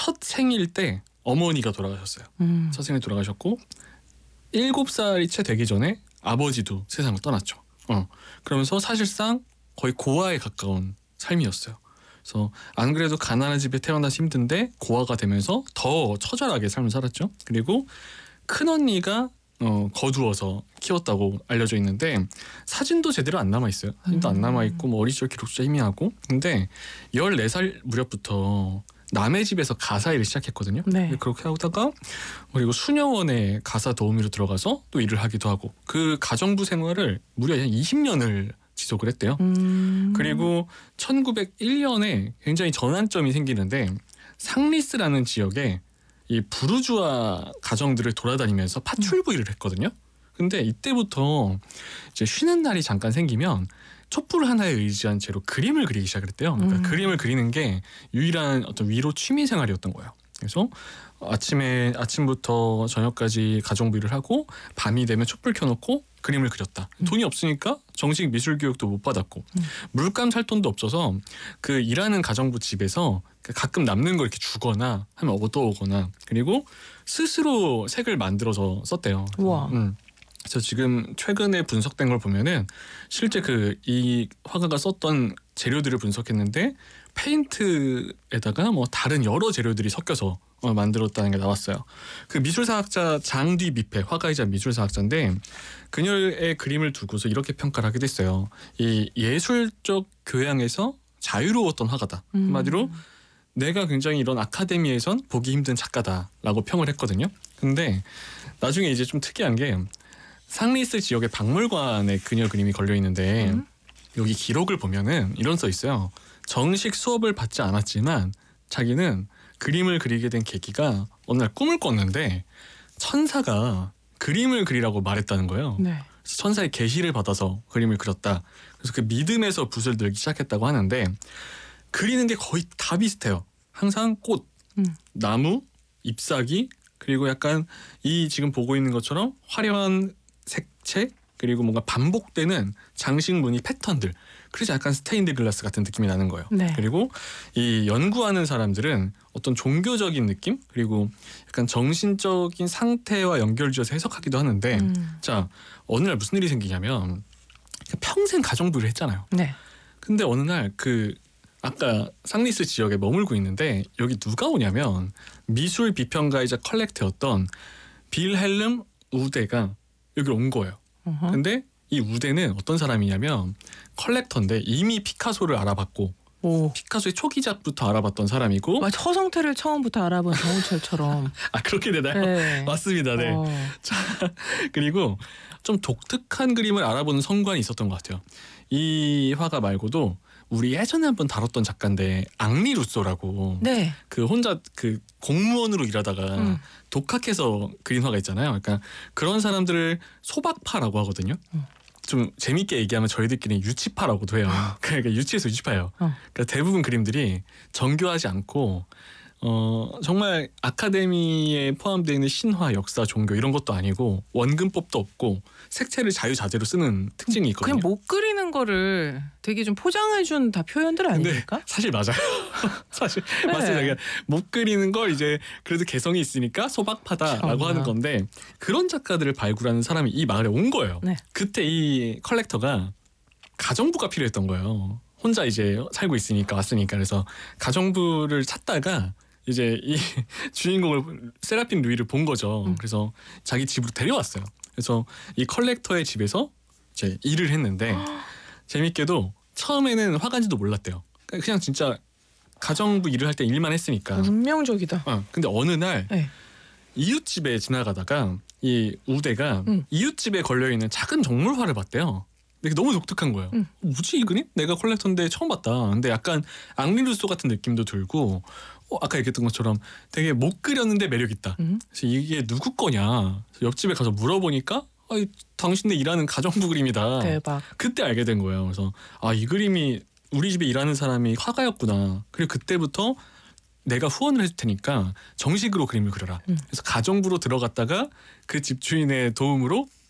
첫 생일 때 어머니가 돌아가셨어요. 첫 생일 돌아가셨고 7살이 채 되기 전에 아버지도 세상을 떠났죠. 그러면서 사실상 거의 고아에 가까운 삶이었어요. 그래서 안 그래도 가난한 집에 태어나서 힘든데 고아가 되면서 더 처절하게 삶을 살았죠. 그리고 큰언니가 거두어서 키웠다고 알려져 있는데 사진도 제대로 안 남아있어요. 사진도 안 남아있고 뭐 어린 시절 기록조차 희미하고. 근데 14살 무렵부터 남의 집에서 가사 일을 시작했거든요. 네. 그렇게 하다가 그리고 수녀원에 가사 도우미로 들어가서 또 일을 하기도 하고 그 가정부 생활을 무려 20년을 지속을 했대요. 그리고 1901년에 굉장히 전환점이 생기는데 상리스라는 지역에 이 부르주아 가정들을 돌아다니면서 파출부 일을 했거든요. 근데 이때부터 이제 쉬는 날이 잠깐 생기면 촛불 하나에 의지한 채로 그림을 그리기 시작을 했대요. 그러니까 그림을 그리는 게 유일한 어떤 위로 취미 생활이었던 거예요. 그래서 아침부터 저녁까지 가정부 일을 하고 밤이 되면 촛불 켜놓고 그림을 그렸다. 돈이 없으니까 정식 미술 교육도 못 받았고 물감 살 돈도 없어서 그 일하는 가정부 집에서 가끔 남는 걸 이렇게 주거나 하면 얻어오거나 그리고 스스로 색을 만들어서 썼대요. 우와. 그래서 지금 최근에 분석된 걸 보면은 실제 이 화가가 썼던 재료들을 분석했는데 페인트에다가 뭐 다른 여러 재료들이 섞여서 만들었다는 게 나왔어요. 그 미술사학자 장뒤 미페, 화가이자 미술사학자인데 그녀의 그림을 두고서 이렇게 평가를 하게 됐어요. 이 예술적 교양에서 자유로웠던 화가다. 한마디로 내가 굉장히 이런 아카데미에선 보기 힘든 작가다라고 평을 했거든요. 근데 나중에 이제 좀 특이한 게 상리스 지역의 박물관에 그녀 그림이 걸려 있는데 여기 기록을 보면은 이런 써 있어요. 정식 수업을 받지 않았지만 자기는 그림을 그리게 된 계기가 어느 날 꿈을 꿨는데 천사가 그림을 그리라고 말했다는 거예요. 네. 그래서 천사의 계시를 받아서 그림을 그렸다. 그래서 그 믿음에서 붓을 들기 시작했다고 하는데 그리는 게 거의 다 비슷해요. 항상 꽃, 나무, 잎사귀 그리고 약간 이 지금 보고 있는 것처럼 화려한 색채 그리고 뭔가 반복되는 장식무늬 패턴들 그래서 약간 스테인드 글라스 같은 느낌이 나는 거예요. 네. 그리고 이 연구하는 사람들은 어떤 종교적인 느낌 그리고 약간 정신적인 상태와 연결지어서 해석하기도 하는데 자 어느 날 무슨 일이 생기냐면 평생 가정부를 했잖아요. 네. 근데 어느 날 아까 상리스 지역에 머물고 있는데 여기 누가 오냐면 미술 비평가이자 컬렉터였던 빌헬름 우데가 여기로 온 거예요. 근데 이 우데는 어떤 사람이냐면 컬렉터인데 이미 피카소를 알아봤고 피카소의 초기작부터 알아봤던 사람이고 허성태를 처음부터 알아본 정우철처럼. 그렇게 되나요? 네. 맞습니다. 네. 자, 그리고 좀 독특한 그림을 알아보는 성관이 있었던 것 같아요. 이 화가 말고도 우리 예전에 한번 다뤘던 작가인데 앙리 루소라고 네. 혼자 공무원으로 일하다가 독학해서 그린 화가 있잖아요. 그러니까 그런 사람들을 소박파라고 하거든요. 좀 재밌게 얘기하면 저희들끼리 유치파라고도 해요. 그러니까 유치해서 유치파예요. 그러니까 대부분 그림들이 정교하지 않고 정말 아카데미에 포함되어 있는 신화, 역사, 종교 이런 것도 아니고 원근법도 없고 색채를 자유자재로 쓰는 특징이 있거든요. 그냥 못 그리는 거를 되게 좀 포장해준 다 표현들 아닙니까? 사실 맞아요. 사실 네. 맞습니다. 그러니까 못 그리는 걸 이제 그래도 개성이 있으니까 소박하다라고 하는 건데 그런 작가들을 발굴하는 사람이 이 마을에 온 거예요. 네. 그때 이 컬렉터가 가정부가 필요했던 거예요. 혼자 이제 살고 있으니까 왔으니까 그래서 가정부를 찾다가 이제 이 주인공을 세라핀 루이를 본 거죠. 그래서 자기 집으로 데려왔어요. 그래서 이 컬렉터의 집에서 이제 일을 했는데 재밌게도 처음에는 화가인지도 몰랐대요. 그냥 진짜 가정부 일을 할 때 일만 했으니까. 운명적이다. 근데 어느 날 네. 이웃집에 지나가다가 이 우대가 이웃집에 걸려있는 작은 정물화를 봤대요. 근데 너무 독특한 거예요. 뭐지 이 그림? 내가 컬렉터인데 처음 봤다. 근데 약간 앙리 루소 같은 느낌도 들고 아까 얘기했던 것처럼 되게 못 그렸는데 매력 있다. 그래서 이게 누구 거냐? 옆집에 가서 물어보니까 당신네 일하는 가정부 그림이다. 대박. 그때 알게 된 거예요. 그래서 이 그림이 우리 집에 일하는 사람이 화가였구나. 그리고 그때부터 내가 후원을 해줄 테니까 정식으로 그림을 그려라. 그래서 가정부로 들어갔다가 그 집주인의 도움으로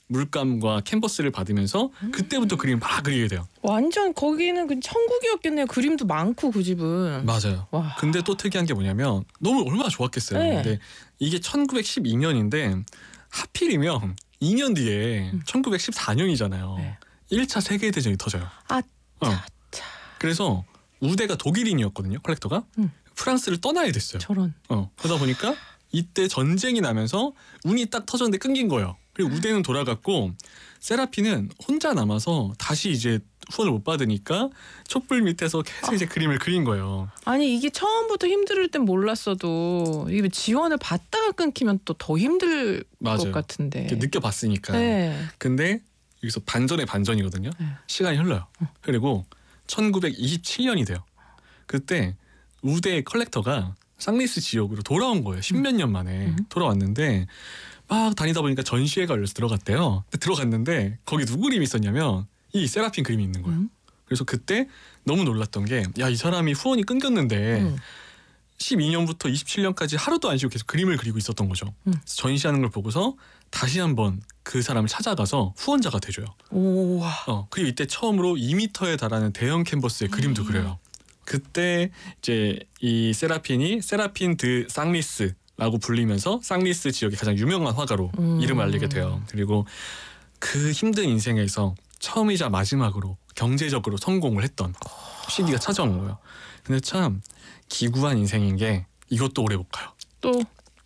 물감과 캔버스를 받으면서 그때부터 그림을 막 그리게 돼요. 완전 거기는 그 천국이었겠네요. 그림도 많고 그 집은. 맞아요. 와. 근데 또 특이한 게 뭐냐면 너무 얼마나 좋았겠어요. 네. 근데 이게 1912년인데 하필이면 2년 뒤에 1914년이잖아요. 네. 1차 세계대전이 터져요. 아, 어. 차. 그래서 우대가 독일인이었거든요. 컬렉터가. 프랑스를 떠나야 됐어요. 저런. 그러다 보니까 이때 전쟁이 나면서 운이 딱 터졌는데 끊긴 거예요. 그리고 우대는 돌아갔고 세라핀은 혼자 남아서 다시 이제 후원을 못 받으니까 촛불 밑에서 계속 이제 그림을 그린 거예요. 아니 이게 처음부터 힘들 땐 몰랐어도 이게 지원을 받다가 끊기면 또 더 힘들 맞아요. 것 같은데. 이렇게 느껴봤으니까. 네. 근데 여기서 반전의 반전이거든요. 네. 시간이 흘러요. 그리고 1927년이 돼요. 그때 우대 컬렉터가 쌍리스 지역으로 돌아온 거예요. 10몇 년 만에 돌아왔는데 막 다니다 보니까 전시회가 열려서 들어갔대요. 근데 들어갔는데 거기 누구 그림이 있었냐면 이 세라핀 그림이 있는 거예요. 그래서 그때 너무 놀랐던 게 야, 이 사람이 후원이 끊겼는데 12년부터 27년까지 하루도 안 쉬고 계속 그림을 그리고 있었던 거죠. 그래서 전시하는 걸 보고서 다시 한번 그 사람을 찾아가서 후원자가 돼줘요. 오와. 그리고 이때 처음으로 2m에 달하는 대형 캔버스에 그림도 그려요. 그때 이제 이 세라핀이 세라핀 드 쌍리스라고 불리면서 쌍리스 지역의 가장 유명한 화가로 이름을 알리게 돼요. 그리고 그 힘든 인생에서 처음이자 마지막으로 경제적으로 성공을 했던 시기가 찾아온 거예요. 근데 참 기구한 인생인 게 이것도 오래 못 가요. 또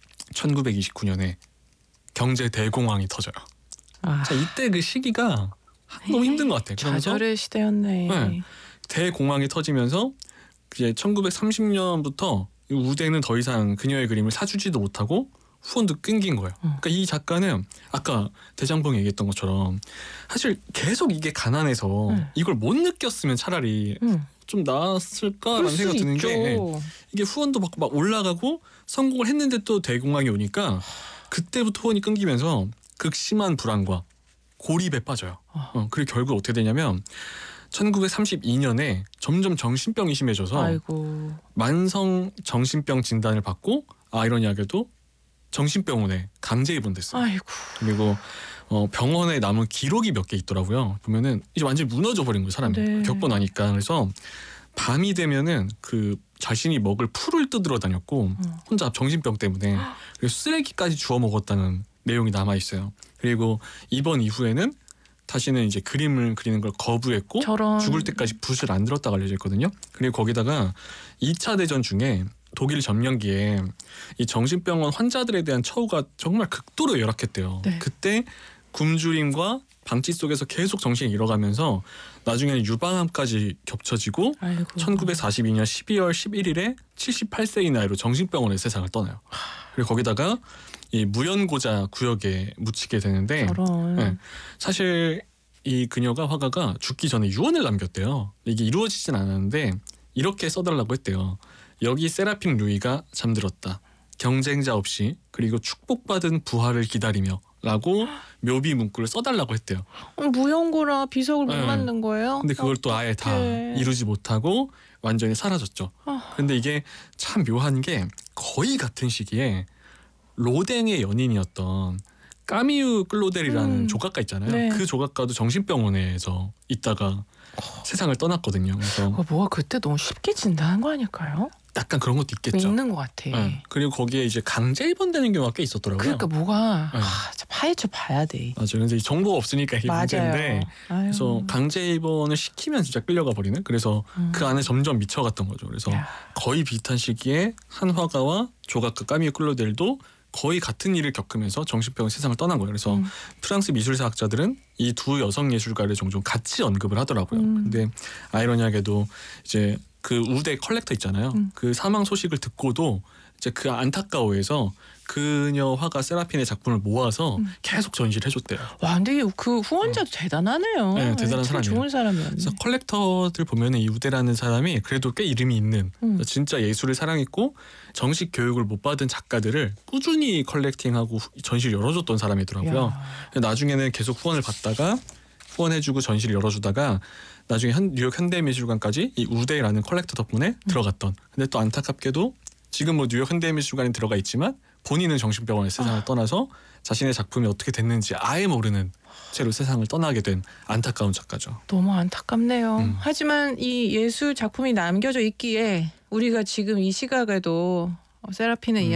1929년에 경제 대공황이 터져요. 아. 자, 이때 그 시기가 너무 힘든 것 같아요. 그러면서 좌절의 시대였네. 네. 대공황이 터지면서 이제 1930년부터 우대는 더 이상 그녀의 그림을 사주지도 못하고 후원도 끊긴 거예요. 그러니까 이 작가는 아까 대장봉이 얘기했던 것처럼 사실 계속 이게 가난해서 이걸 못 느꼈으면 차라리 좀 나았을까라는 생각이 드는 게 이게 후원도 받고 막 올라가고 성공을 했는데 또 대공황이 오니까 그때부터 후원이 끊기면서 극심한 불안과 고립에 빠져요. 그리고 결국 어떻게 되냐면 1932년에 점점 정신병이 심해져서 아이고. 만성 정신병 진단을 받고 아이러니하게도 정신병원에 강제 입원됐어요. 아이고. 그리고 병원에 남은 기록이 몇 개 있더라고요. 보면은 이제 완전히 무너져 버린 거예요, 사람이. 네. 겪고 나니까. 그래서 밤이 되면은 그 자신이 먹을 풀을 뜯으러 다녔고 혼자 정신병 때문에 그래서 쓰레기까지 주워 먹었다는 내용이 남아 있어요. 그리고 입원 이후에는 다시는 이제 그림을 그리는 걸 거부했고 저런. 죽을 때까지 붓을 안 들었다고 알려져 있거든요. 그리고 거기다가 2차 대전 중에 독일 점령기에 이 정신병원 환자들에 대한 처우가 정말 극도로 열악했대요. 네. 그때 굶주림과 방치 속에서 계속 정신이 잃어가면서 나중에는 유방암까지 겹쳐지고 아이고. 1942년 12월 11일에 78세의 나이로 정신병원의 세상을 떠나요. 그리고 거기다가 이 무연고자 구역에 묻히게 되는데 저런. 네. 사실 이 그녀가 화가가 죽기 전에 유언을 남겼대요. 이게 이루어지진 않았는데 이렇게 써달라고 했대요. 여기 세라핌 루이가 잠들었다. 경쟁자 없이 그리고 축복받은 부활을 기다리며 라고 묘비 문구를 써달라고 했대요. 무용고라 비석을 못 네. 만든 거예요? 근데 그걸 또 아예 다 어떡해. 이루지 못하고 완전히 사라졌죠. 근데 이게 참 묘한 게 거의 같은 시기에 로댕의 연인이었던 까미유 클로델이라는 조각가 있잖아요. 네. 그 조각가도 정신병원에서 있다가 세상을 떠났거든요. 그래서 뭐가 그때 너무 쉽게 진단한 거 아닐까요? 약간 그런 것도 있겠죠. 있는 것 같아. 네. 그리고 거기에 이제 강제 입원되는 경우가 꽤 있었더라고요. 그러니까 뭐가 네. 파헤쳐 봐야 돼. 맞아요. 근데 이 정보가 없으니까 이게 문제인데 아유. 그래서 강제 입원을 시키면 진짜 끌려가 버리는. 그래서 그 안에 점점 미쳐갔던 거죠. 그래서 야. 거의 비슷한 시기에 한 화가와 조각가 까미유 클로델도 거의 같은 일을 겪으면서 정신병원 세상을 떠난 거예요. 그래서 프랑스 미술사학자들은 이 두 여성 예술가를 종종 같이 언급을 하더라고요. 근데 아이러니하게도 이제 그 우대 컬렉터 있잖아요. 그 사망 소식을 듣고도 이제 그 안타까워해서 그녀 화가 세라핀의 작품을 모아서 계속 전시를 해줬대요. 와 근데 그 후원자도 대단하네요. 네, 대단한 참 사람이에요. 좋은 사람이었네. 그래서 컬렉터들 보면은 이 우대라는 사람이 그래도 꽤 이름이 있는 진짜 예술을 사랑했고 정식 교육을 못 받은 작가들을 꾸준히 컬렉팅하고 전시를 열어줬던 사람이더라고요. 야. 나중에는 계속 후원을 받다가 후원해주고 전시를 열어주다가 나중에 뉴욕 현대미술관까지 이 우대라는 컬렉터 덕분에 들어갔던. 근데 또 안타깝게도 지금 뭐 뉴욕 현대미술관에 들어가 있지만 본인은 정신병원에 세상을 떠나서 자신의 작품이 어떻게 됐는지 아예 모르는 채로 세상을 떠나게 된 안타까운 작가죠. 너무 안타깝네요. 하지만 이 예술 작품이 남겨져 있기에 우리가 지금 이 시각에도 세라핀의